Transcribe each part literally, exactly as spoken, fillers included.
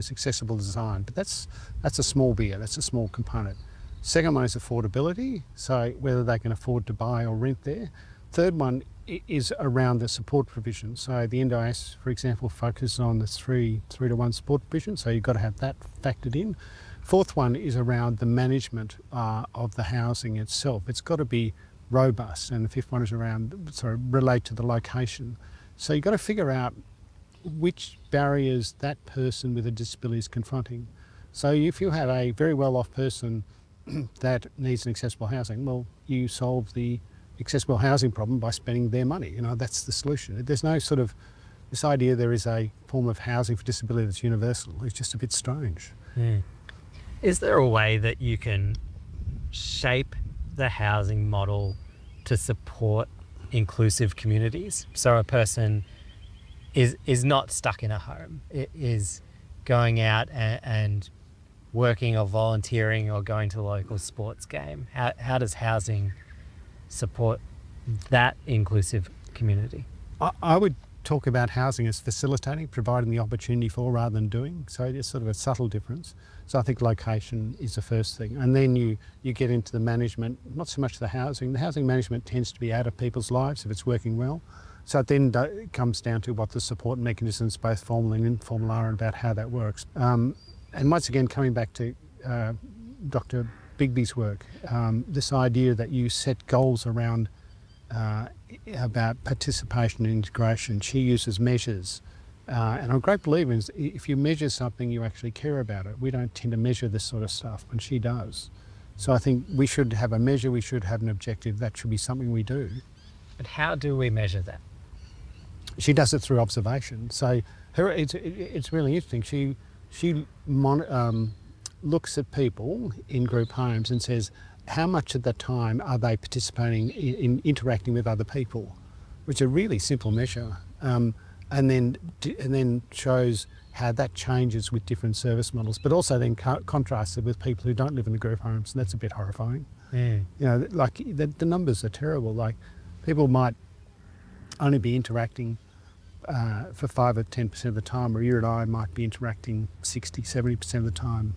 it's accessible design, but that's, that's a small beer, that's a small component. Second one is affordability, so whether they can afford to buy or rent there. Third one is around the support provision. So the N D I S, for example, focuses on the three, three to one support provision, so you've got to have that factored in. Fourth one is around the management uh, of the housing itself. It's got to be robust, and the fifth one is around, sorry, relate to the location. So you've got to figure out which barriers that person with a disability is confronting. So if you have a very well-off person that needs an accessible housing, well, you solve the accessible housing problem by spending their money. You know, that's the solution. There's no sort of, this idea there is a form of housing for disability that's universal. It's just a bit strange. Mm. Is there a way that you can shape the housing model to support inclusive communities? So a person is is not stuck in a home, it is going out and, and working or volunteering or going to the local sports game. How, how does housing support that inclusive community? I, I would talk about housing as facilitating, providing the opportunity for rather than doing. So it's sort of a subtle difference. So I think location is the first thing. And then you, you get into the management, not so much the housing. The housing management tends to be out of people's lives if it's working well. So it then do, comes down to what the support mechanisms, both formal and informal, are, and about how that works. Um, and once again, coming back to uh, Doctor Bigby's work, um, this idea that you set goals around uh, about participation and integration. She uses measures. Uh, and I'm a great believer in if you measure something, you actually care about it. We don't tend to measure this sort of stuff, and she does. So I think we should have a measure, we should have an objective. That should be something we do. But how do we measure that? She does it through observation. So her, it's, it's really interesting. She, she mon, um, looks at people in group homes and says, how much of the time are they participating in, in interacting with other people, which is a really simple measure. Um, and then and then shows how that changes with different service models, but also then co contrasts it with people who don't live in the group homes, and that's a bit horrifying. Mm. You know, like the, the numbers are terrible. Like people might only be interacting uh, for five or ten percent of the time, or you and I might be interacting sixty, seventy percent of the time.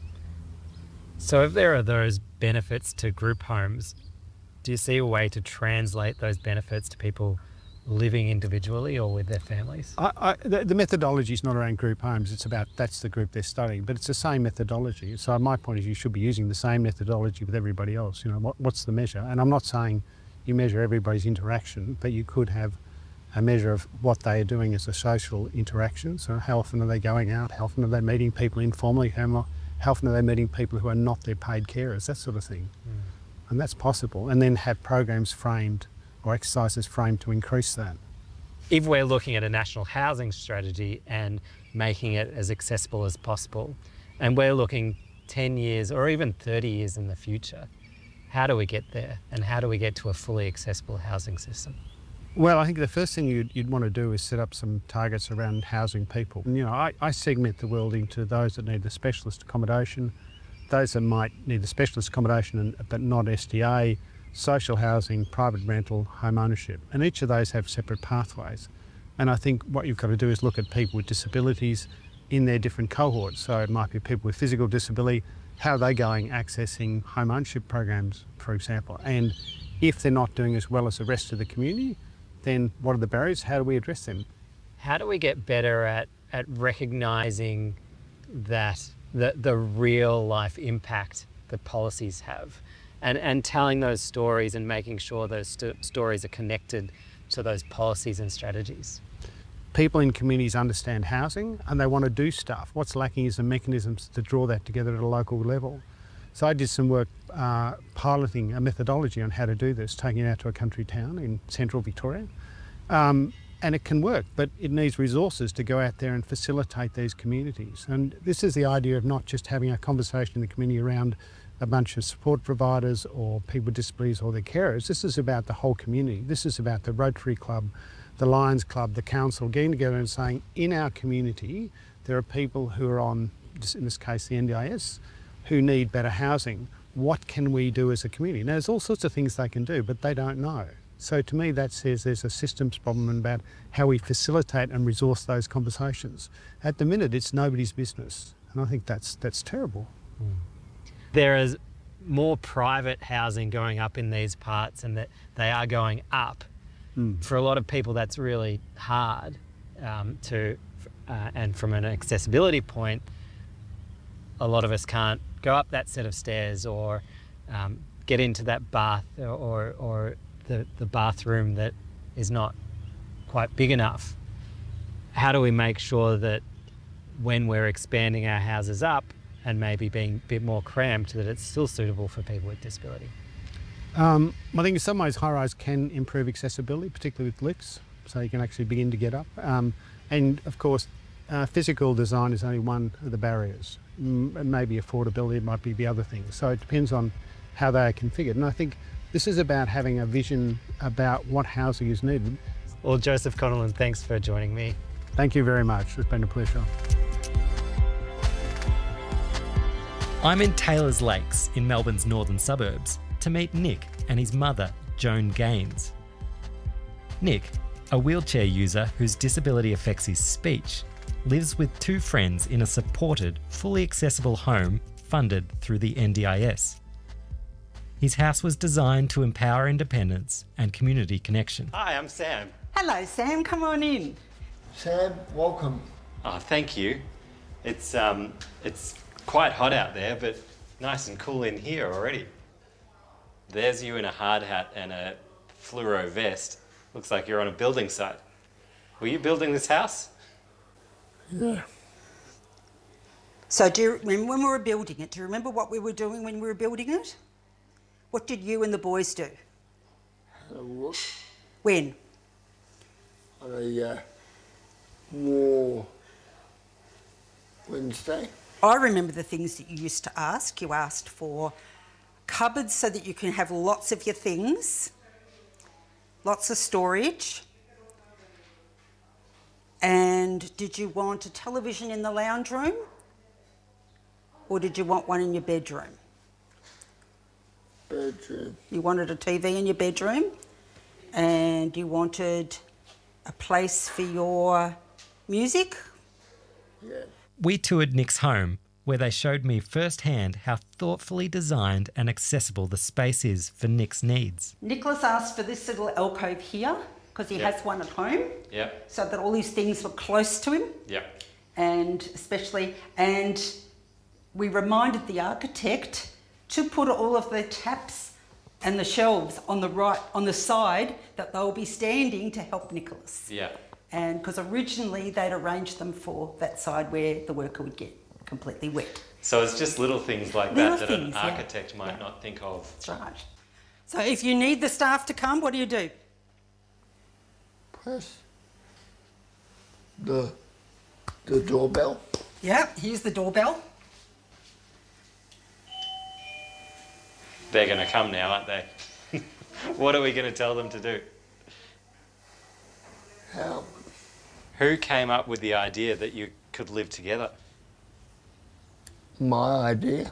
So if there are those benefits to group homes, do you see a way to translate those benefits to people living individually or with their families? I, I, the, the methodology is not around group homes, it's about that's the group they're studying, but it's the same methodology. So my point is you should be using the same methodology with everybody else. You know, what, what's the measure? And I'm not saying you measure everybody's interaction, but you could have a measure of what they are doing as a social interaction. So how often are they going out? How often are they meeting people informally? How, how often are they meeting people who are not their paid carers? That sort of thing. Mm. And that's possible. And then have programs framed or exercises framed to increase that. If we're looking at a national housing strategy and making it as accessible as possible, and we're looking ten years or even thirty years in the future, how do we get there? And how do we get to a fully accessible housing system? Well, I think the first thing you'd, you'd want to do is set up some targets around housing people. And, you know, I, I segment the world into those that need the specialist accommodation, those that might need the specialist accommodation and, but not S D A, social housing, private rental, home ownership. And each of those have separate pathways. And I think what you've got to do is look at people with disabilities in their different cohorts. So it might be people with physical disability, how are they going accessing home ownership programs, for example? And if they're not doing as well as the rest of the community, then what are the barriers? How do we address them? How do we get better at, at recognising that the, the real life impact that policies have? And, and telling those stories and making sure those st stories are connected to those policies and strategies. People in communities understand housing and they want to do stuff. What's lacking is the mechanisms to draw that together at a local level. So I did some work uh, piloting a methodology on how to do this, taking it out to a country town in central Victoria. Um, and it can work, but it needs resources to go out there and facilitate these communities. And this is the idea of not just having a conversation in the community around a bunch of support providers or people with disabilities or their carers. This is about the whole community. This is about the Rotary Club, the Lions Club, the council, getting together and saying, in our community, there are people who are on, in this case, the N D I S, who need better housing. What can we do as a community? Now, there's all sorts of things they can do, but they don't know. So to me that says there's a systems problem about how we facilitate and resource those conversations. At the minute it's nobody's business, and I think that's that's terrible. Mm. There is more private housing going up in these parts, and that they are going up. Mm. For a lot of people that's really hard um, to, uh, and from an accessibility point, a lot of us can't go up that set of stairs or um, get into that bath or, or, or the, the bathroom that is not quite big enough. How do we make sure that when we're expanding our houses up and maybe being a bit more cramped, that it's still suitable for people with disability? Um, I think in some ways high-rise can improve accessibility, particularly with lifts, so you can actually begin to get up. Um, and of course, uh, physical design is only one of the barriers. M- maybe affordability might be the other thing. So it depends on how they are configured. And I think this is about having a vision about what housing is needed. Well, Joseph Connellan, thanks for joining me. Thank you very much. It's been a pleasure. I'm in Taylors Lakes in Melbourne's northern suburbs to meet Nick and his mother, Joan Gaines. Nick, a wheelchair user whose disability affects his speech, lives with two friends in a supported, fully accessible home funded through the N D I S. His house was designed to empower independence and community connection. Hi, I'm Sam. Hello, Sam. Come on in. Sam, welcome. Oh, thank you. It's um, it's quite hot out there, but nice and cool in here already. There's you in a hard hat and a fluoro vest. Looks like you're on a building site. Were you building this house? Yeah. So do you remember when we were building it? Do you remember what we were doing when we were building it? What did you and the boys do? Had a look When? on a uh, war Wednesday. I remember the things that you used to ask. You asked for cupboards so that you can have lots of your things, lots of storage. And did you want a television in the lounge room? Or did you want one in your bedroom? Bedroom. You wanted a T V in your bedroom, and you wanted a place for your music? Yeah. We toured Nick's home, where they showed me firsthand how thoughtfully designed and accessible the space is for Nick's needs. Nicholas asked for this little alcove here, because he Yep. has one at home, Yep. so that all his things were close to him, Yep. and especially, and we reminded the architect to put all of the taps and the shelves on the right, on the side that they'll be standing to help Nicholas. Yeah. And because originally they'd arranged them for that side where the worker would get completely wet. So it's just little things like Little that that things, an yeah. architect might Yeah. not think of. That's right. So if you need the staff to come, what do you do? Press the the doorbell. Yeah, here's the doorbell. They're going to come now, aren't they? What are we going to tell them to do? How? Who came up with the idea that you could live together? My idea.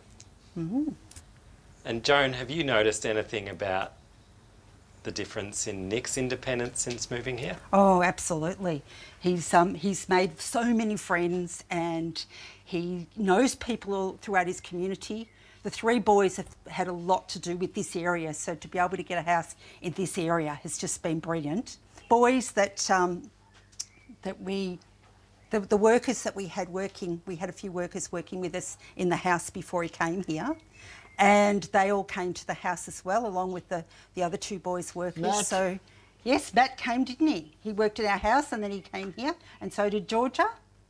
And Joan, have you noticed anything about the difference in Nick's independence since moving here? Oh, absolutely. He's um, he's made so many friends, and he knows people all throughout his community. The three boys have had a lot to do with this area, so to be able to get a house in this area has just been brilliant. Boys that um, that we, the, the workers that we had working, we had a few workers working with us in the house before he came here, and they all came to the house as well, along with the, the other two boys workers. Matt. So, yes, Matt came, didn't he? He worked at our house and then he came here, and so did Georgia.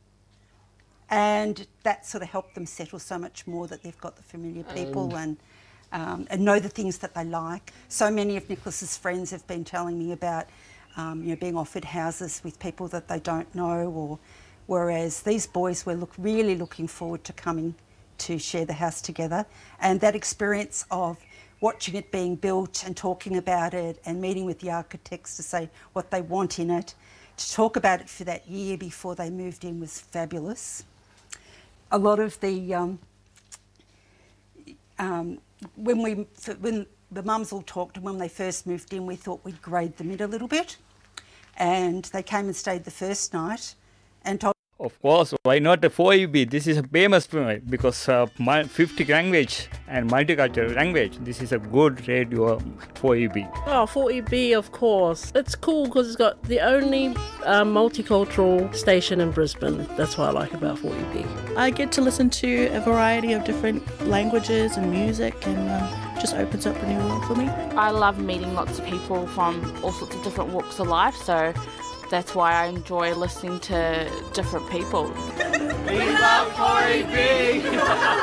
And that sort of helped them settle so much more, that they've got the familiar people and um, and know the things that they like. So many of Nicholas's friends have been telling me about um, you know, being offered houses with people that they don't know, or whereas these boys were look, really looking forward to coming to share the house together. And that experience of watching it being built and talking about it and meeting with the architects to say what they want in it, to talk about it for that year before they moved in was fabulous. A lot of the, um, um, when we when The mums all talked, and when they first moved in, we thought we'd grade them in a little bit. And they came and stayed the first night and told. Of course, why not the four E B? This is a famous because uh, my fifty language and multicultural language. This is a good radio four E B. Oh, four E B, of course. It's cool because it's got the only uh, multicultural station in Brisbane. That's what I like about four E B. I get to listen to a variety of different languages and music, and um, just opens up a new world for me. I love meeting lots of people from all sorts of different walks of life, so that's why I enjoy listening to different people. We love four E B!